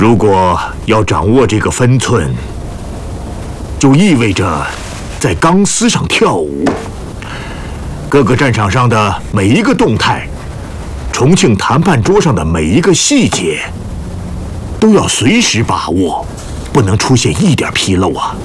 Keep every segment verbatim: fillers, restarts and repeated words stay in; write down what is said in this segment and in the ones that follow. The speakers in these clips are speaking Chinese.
如果要掌握这个分寸，就意味着在钢丝上跳舞。各个战场上的每一个动态，重庆谈判桌上的每一个细节，都要随时把握，不能出现一点纰漏啊！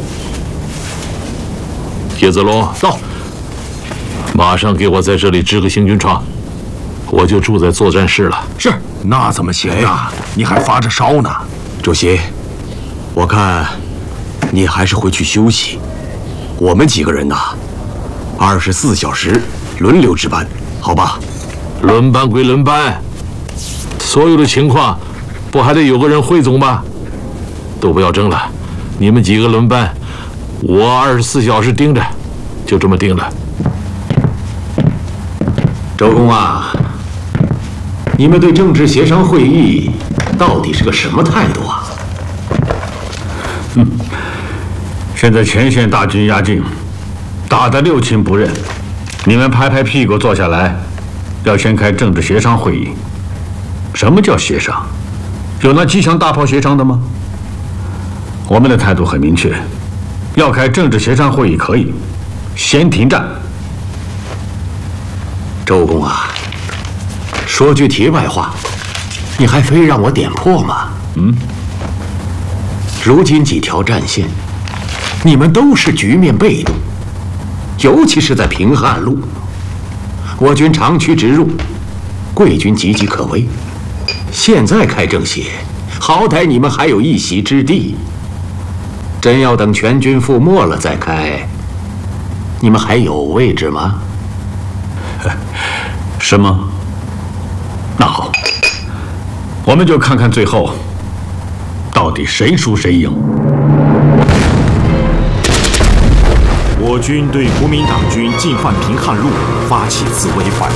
叶子龙，到，马上给我在这里支个行军床，我就住在作战室了。 是，那怎么行啊？你还发着烧呢。 主席，我看你还是回去休息。我们几个人呐，二十四小时轮流值班，好吧？ 轮班归轮班，所有的情况不还得有个人汇总吗？都不要争了，你们几个轮班，我二十四小时盯着，就这么定了。 周公啊，你们对政治协商会议到底是个什么态度啊？ 嗯，现在前线大军压境，打得六亲不认，你们拍拍屁股坐下来，要先开政治协商会议。什么叫协商？有那机枪大炮协商的吗？我们的态度很明确，要开政治协商会议可以，先停战。 周公啊，说句题外话，你还非让我点破吗？ 嗯。 如今几条战线，你们都是局面被动，尤其是在平汉路，我军长驱直入，贵军岌岌可危。现在开政协，好歹你们还有一席之地。真要等全军覆没了再开，你们还有位置吗？ 是吗？那好，我们就看看最后到底谁输谁赢。 我军对国民党军进犯平汉路发起自卫反